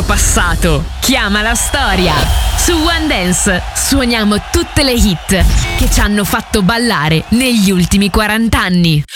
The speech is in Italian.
nostro passato. Chiama la storia. Su One Dance suoniamo tutte le hit che ci hanno fatto ballare negli ultimi 40 anni.